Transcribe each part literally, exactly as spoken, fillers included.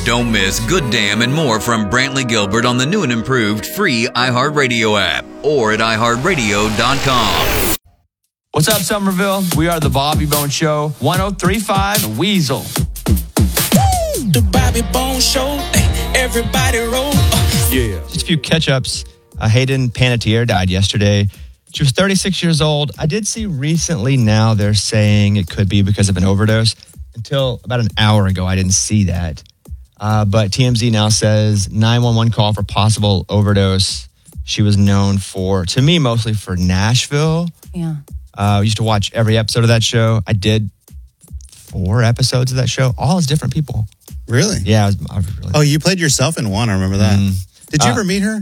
Don't miss Good Damn and more from Brantley Gilbert on the new and improved free iHeartRadio app or at i heart radio dot com. What's up, Somerville? We are the Bobby Bone Show, one oh three point five Weasel. The Bobby Bone Show, everybody roll. Yeah. Just a few catch-ups. Uh, Hayden Panettiere died yesterday. She was thirty-six years old. I did see recently now they're saying it could be because of an overdose. Until about an hour ago, I didn't see that. Uh, but T M Z now says nine one one call for possible overdose. She was known for, to me, mostly for Nashville. Yeah. Uh, I used to watch every episode of that show. I did four episodes of that show, all as different people. Really? Yeah. I was, I was really, oh, you played yourself in one. I remember that. Mm. Did you Uh, ever meet her?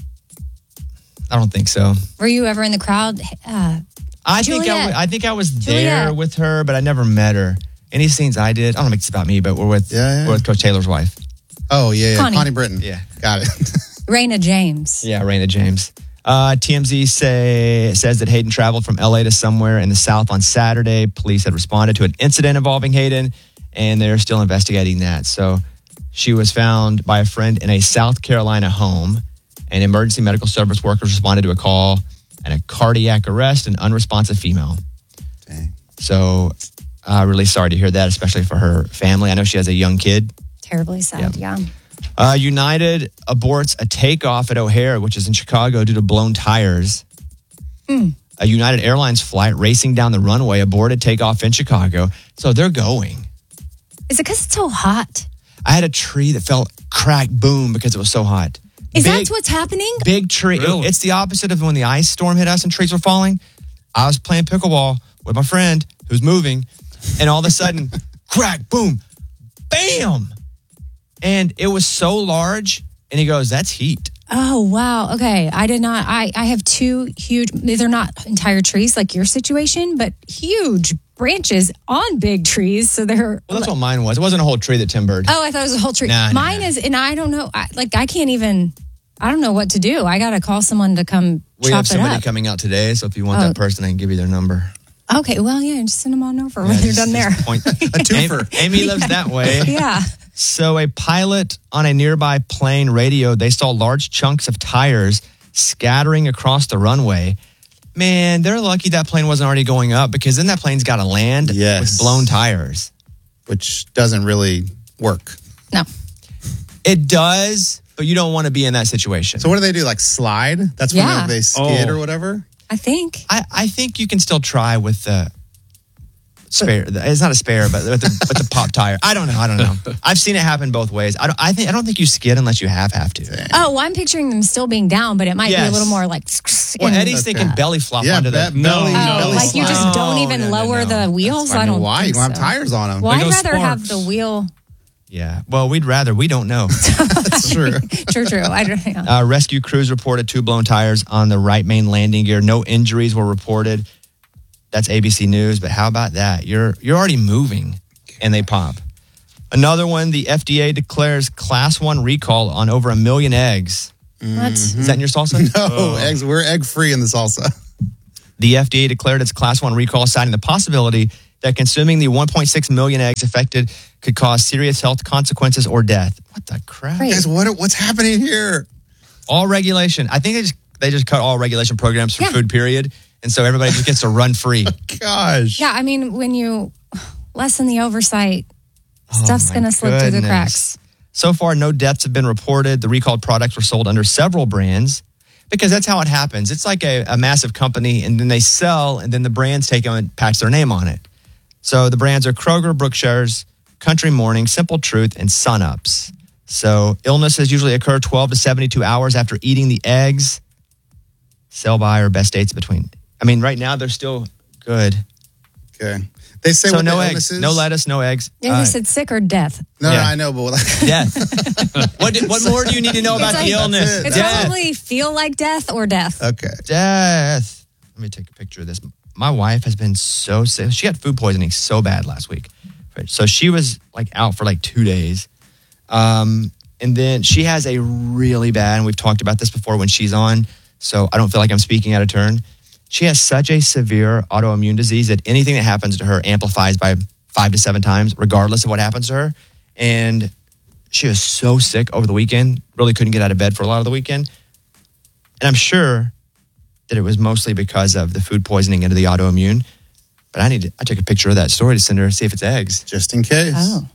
I don't think so. Were you ever in the crowd? Uh, I think I, Juliet. w- I think I was Juliet. there with her, but I never met her. Any scenes I did, I don't know if it's about me, but we're with, Yeah, yeah. we're with Coach Taylor's wife. Oh, yeah, yeah. Connie. Connie Britton. Yeah. Got it. Raina James. Yeah, Raina James. Uh, T M Z say, says that Hayden traveled from L A to somewhere in the South on Saturday. Police had responded to an incident involving Hayden, and they're still investigating that. So she was found by a friend in a South Carolina home, and emergency medical service workers responded to a call and a cardiac arrest, an unresponsive female. Dang. So uh, really sorry to hear that, especially for her family. I know she has a young kid. Terribly sad, yeah. Uh, United aborts a takeoff at O'Hare, which is in Chicago, due to blown tires. Mm. A United Airlines flight racing down the runway aborted takeoff in Chicago. So they're going. Is it because it's so hot? I had a tree that fell crack, boom, because it was so hot. Is Big- that what's happening? Big tree. Really? It's the opposite of when the ice storm hit us and trees were falling. I was playing pickleball with my friend who's moving, and all of a sudden, crack, boom, bam. And it was so large, and he goes, that's heat. Oh, wow. Okay. I did not. I, I have two huge, they're not entire trees like your situation, but huge branches on big trees. So they're. Well, that's what mine was. It wasn't a whole tree that timbered. Oh, I thought it was a whole tree. Nah, nah, Mine nah. is, and I don't know, I, like, I can't even, I don't know what to do. I got to call someone to come We chop have it somebody up. coming out today, so if you want Oh. that person, I can give you their number. Okay. Well, yeah, just send them on over when Yeah, they're just- done there. just Point. a twofer. Amy, Amy lives that way. Yeah. So a pilot on a nearby plane radioed they saw large chunks of tires scattering across the runway. Man, they're lucky that plane wasn't already going up, because then that plane's got to land Yes. with blown tires. Which doesn't really work. No. It does, but you don't want to be in that situation. So what do they do? Like slide? That's when Yeah. they, they skid Oh. or whatever? I think. I, I think you can still try with the spare. It's not a spare, but with the, with the pop tire. I don't know. I don't know. I've seen it happen both ways. I don't. I think. I don't think you skid unless you have have to. Oh, well, I'm picturing them still being down, but it might be Yes. a little more like. Well, in- Eddie's thinking belly flop Yeah, onto be- the. belly, No, belly Oh, like you slide. just don't No, even no, no, lower no. the wheels? I I mean, don't why? think You don't have so. tires on them. Well, They I'd go rather have sparks. the wheel. Yeah. Well, we'd rather. We don't know. That's true. True, true. I don't, yeah. Uh, rescue crews reported two blown tires on the right main landing gear. No injuries were reported. That's A B C News. But how about that? You're you're already moving, and they pop. Another one. The F D A declares class one recall on over a million eggs. What? Is that in your salsa? No, eggs. We're egg free in the salsa. The F D A declared its class one recall, citing the possibility that consuming the one point six million eggs affected could cause serious health consequences or death. What the crap? Right. Guys, what what's happening here? All regulation. I think they just they just cut all regulation programs for Yeah. food, period. And so everybody just gets to run free. Gosh. Yeah, I mean, when you lessen the oversight, stuff's my going to slip through the goodness. cracks. So far, no deaths have been reported. The recalled products were sold under several brands, because that's how it happens. It's like a, a massive company, and then they sell, and then the brands take them and patch their name on it. So the brands are Kroger, Brookshire's, Country Morning, Simple Truth, and Sun-Ups. So illnesses usually occur twelve to seventy-two hours after eating the eggs. Sell by or best dates between. I mean, right now they're still good. Okay. They say So what no the eggs, illness is? no lettuce, no eggs. Yeah, Uh, you said sick or death. No, Yeah. no, I know, but like, Death. what, what more do you need to know about It's the like- illness? That's it. It's Death. probably feel like death or death. okay. Death. Let me take a picture of this. My wife has been so sick. She got food poisoning so bad last week. So she was like out for like two days. Um, and then she has a really bad, and we've talked about this before when she's on, so I don't feel like I'm speaking out of turn. She has such a severe autoimmune disease that anything that happens to her amplifies by five to seven times, regardless of what happens to her. And She was so sick over the weekend, really couldn't get out of bed for a lot of the weekend. And I'm sure that it was mostly because of the food poisoning into the autoimmune. But I need to, I took a picture of that story to send her, see if it's eggs. Just in case. Oh.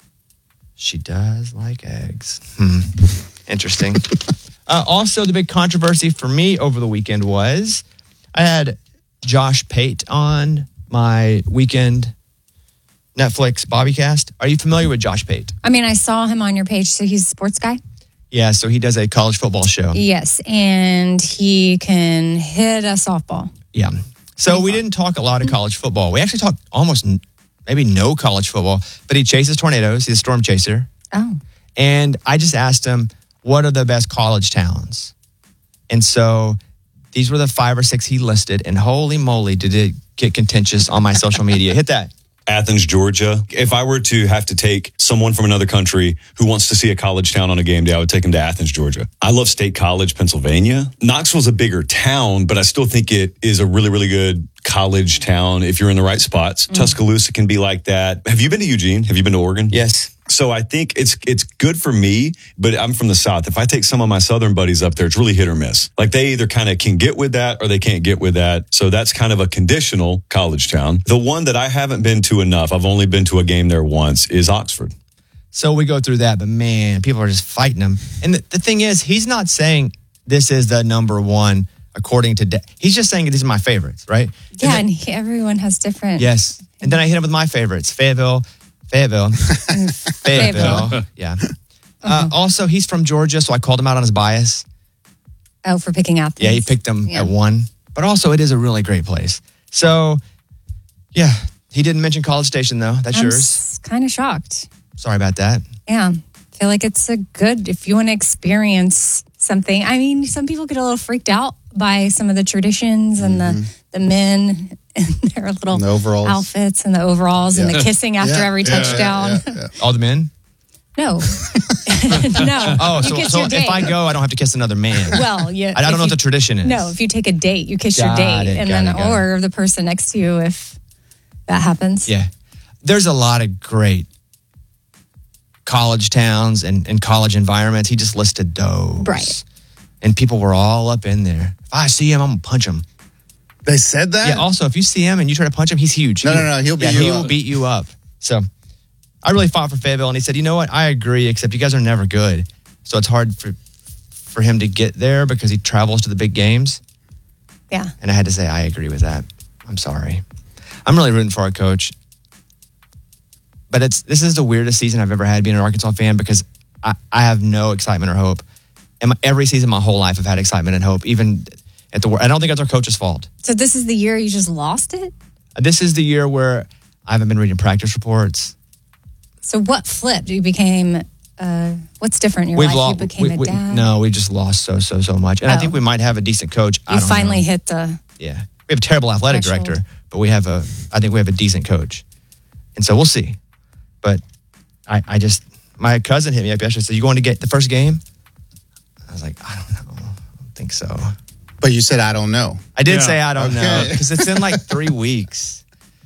She does like eggs. Hmm. Interesting. uh, also, the big controversy for me over the weekend was I had Josh Pate on my weekend Netflix Bobbycast. Are you familiar with Josh Pate? I mean, I saw him on your page, so he's a sports guy? Yeah, so he does a college football show. Yes, and he can hit a softball. Yeah. So we didn't talk a lot of college football. We actually talked almost n- maybe no college football, but he chases tornadoes. He's a storm chaser. Oh. And I just asked him, what are the best college towns? And so these were the five or six he listed, and holy moly, did it get contentious on my social media. Hit that. Athens, Georgia. If I were to have to take someone from another country who wants to see a college town on a game day, I would take them to Athens, Georgia. I love State College, Pennsylvania. Knoxville's a bigger town, but I still think it is a really, really good college town if you're in the right spots. Mm. Tuscaloosa can be like that. Have you been to Eugene? Have you been to Oregon? Yes. So I think it's it's good for me, but I'm from the South. If I take some of my Southern buddies up there, it's really hit or miss. Like they either kind of can get with that or they can't get with that. So that's kind of a conditional college town. The one that I haven't been to enough, I've only been to a game there once, is Oxford. So we go through that, but man, people are just fighting him. And the, the thing is, he's not saying this is the number one according to, de- he's just saying these are my favorites, right? Yeah, and, then, and he, everyone has different. Yes. And then I hit him with my favorites, Fayetteville, Fayetteville, Fayetteville. Yeah. Uh, also, he's from Georgia, so I called him out on his bias. Oh, for picking Athens. Yeah, he picked him Yeah. at one. But also, it is a really great place. So, yeah, he didn't mention College Station, though. That's I'm yours. s- kind of shocked. Sorry about that. Yeah. I feel like it's a good, if you want to experience something. I mean, some people get a little freaked out by some of the traditions and Mm-hmm. the, the men and their little And the overalls. outfits and the overalls and the kissing after Yeah, every yeah, touchdown. yeah, yeah, yeah. All the men? No. no. Oh, You so, kiss so your if date. I go, I don't have to kiss another man. Well, yeah. I, I don't if know what you- the tradition is. No, if you take a date, you kiss Got your date, it, and got then it, got or the person next to you if that happens. Yeah. There's a lot of great college towns and, and college environments. He just listed those. Right. And people were all up in there. If I see him, I'm going to punch him. They said that? Yeah, also, if you see him and you try to punch him, he's huge. No, no, no, he'll beat yeah, you he up. will beat you up. So I really fought for Fayetteville, and he said, you know what? I agree, except you guys are never good. So it's hard for for him to get there because he travels to the big games. Yeah. And I had to say, I agree with that. I'm sorry. I'm really rooting for our coach. But it's this is the weirdest season I've ever had being an Arkansas fan because I, I have no excitement or hope. And my, every season my whole life I've had excitement and hope, even at the I don't think it's our coach's fault. So this is the year you just lost it? This is the year where I haven't been reading practice reports. So what flipped? You became, uh, what's different in your life? lo- you became we- a we- dad? No, we just lost so, so, so much. And I Oh. think we might have a decent coach. I You don't finally know. hit the, Yeah. We have a terrible athletic Threshold. director, but we have a, I think we have a decent coach. And so we'll see. But I, I just, my cousin hit me up yesterday and said, you going to get the first game? I was like, I don't know. I don't think so. But you said, I don't know. I did Yeah. say I don't know Okay. because it's in like three weeks.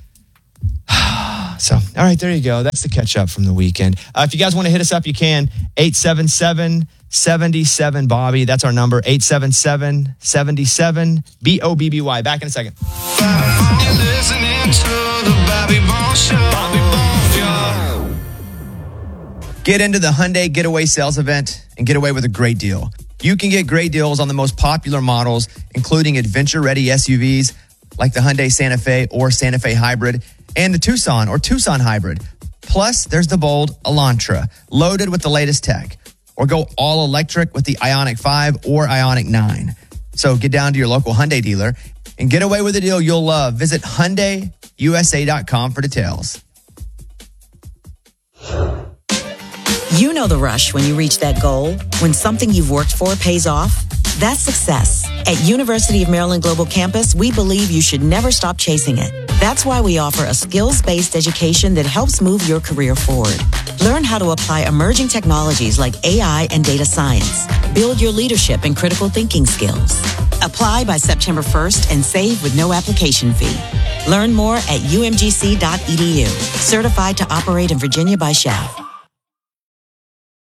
So, all right, there you go. That's the catch up from the weekend. Uh, if you guys want to hit us up, you can. eight seven seven, seven seven, Bobby. That's our number. eight seven seven, seven seven, B O B B Y. Back in a second. You're listening to the Bobby Bones Show. Bobby Bones Show. Get into the Hyundai Getaway Sales Event and get away with a great deal. You can get great deals on the most popular models, including adventure-ready S U Vs like the Hyundai Santa Fe or Santa Fe Hybrid and the Tucson or Tucson Hybrid. Plus, there's the bold Elantra, loaded with the latest tech. Or go all electric with the Ioniq five or Ioniq nine. So get down to your local Hyundai dealer and get away with a deal you'll love. Visit Hyundai U S A dot com for details. You know the rush when you reach that goal, when something you've worked for pays off. That's success. At University of Maryland Global Campus, we believe you should never stop chasing it. That's why we offer a skills-based education that helps move your career forward. Learn how to apply emerging technologies like A I and data science. Build your leadership and critical thinking skills. Apply by September first and save with no application fee. Learn more at U M G C dot E D U. Certified to operate in Virginia by Chef.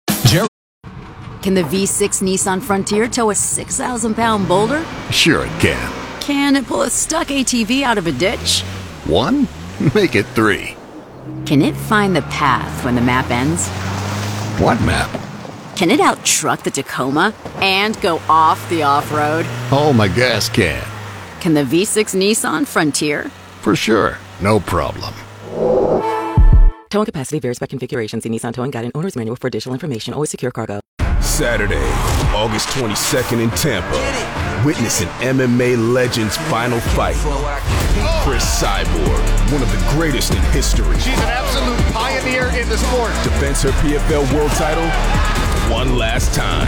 Can the V six Nissan Frontier tow a six thousand pound boulder? Sure it can. Can it pull a stuck A T V out of a ditch? One? Make it three. Can it find the path when the map ends? What map? Can it out-truck the Tacoma and go off the off-road? Oh, my gas can. Can the V six Nissan Frontier? For sure. No problem. Towing capacity varies by configuration. See Nissan Towing Guide and Owner's Manual for additional information. Always secure cargo. Saturday, August twenty-second in Tampa. Witness an M M A legend's final fight. Chris Cyborg, one of the greatest in history. She's an absolute pioneer in the sport. Defends her P F L world title one last time.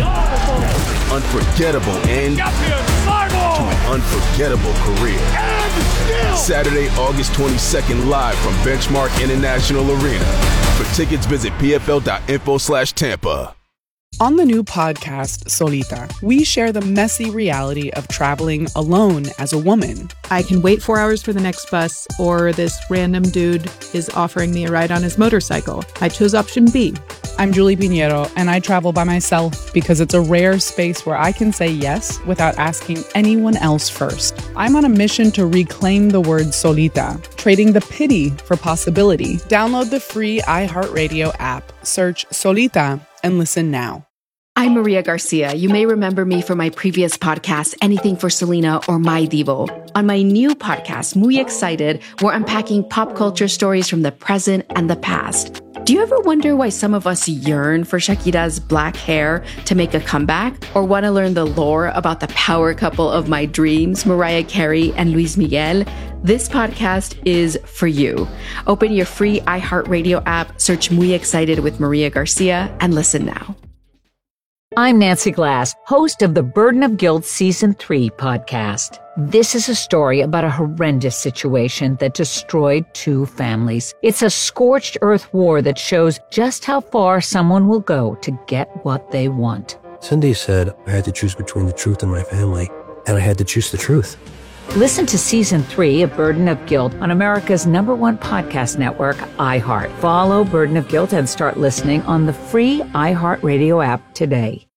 Unforgettable end to an unforgettable career. Saturday, August twenty-second, live from Benchmark International Arena. For tickets, visit pfl.info slash Tampa. On the new podcast, Solita, we share the messy reality of traveling alone as a woman. I can wait four hours for the next bus, or this random dude is offering me a ride on his motorcycle. I chose option B. I'm Julie Pinheiro, and I travel by myself because it's a rare space where I can say yes without asking anyone else first. I'm on a mission to reclaim the word solita, trading the pity for possibility. Download the free iHeartRadio app, search Solita, and listen now. I'm Maria Garcia. You may remember me from my previous podcast, Anything for Selena or My Divo. On my new podcast, Muy Excited, we're unpacking pop culture stories from the present and the past. Do you ever wonder why some of us yearn for Shakira's black hair to make a comeback? Or want to learn the lore about the power couple of my dreams, Mariah Carey and Luis Miguel? This podcast is for you. Open your free iHeartRadio app, search Muy Excited with Maria Garcia, and listen now. I'm Nancy Glass, host of the Burden of Guilt Season three podcast. This is a story about a horrendous situation that destroyed two families. It's a scorched earth war that shows just how far someone will go to get what they want. Cindy said I had to choose between the truth and my family, and I had to choose the truth. Listen to Season three of Burden of Guilt on America's number one podcast network, iHeart. Follow Burden of Guilt and start listening on the free iHeartRadio app today.